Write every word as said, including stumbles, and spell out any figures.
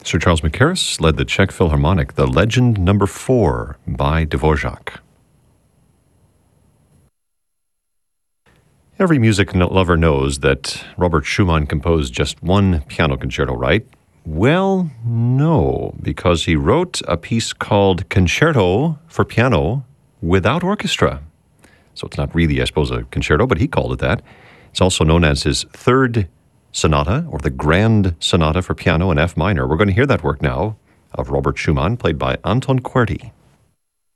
Sir Charles Mackerras led the Czech Philharmonic, the Legend Number Four by Dvorak. Every music lover knows that Robert Schumann composed just one piano concerto, right? Well, no, because he wrote a piece called Concerto for Piano without orchestra. So it's not really, I suppose, a concerto, but he called it that. It's also known as his third sonata, or the Grand Sonata for Piano in F minor. We're going to hear that work now of Robert Schumann, played by Anton Kuerti.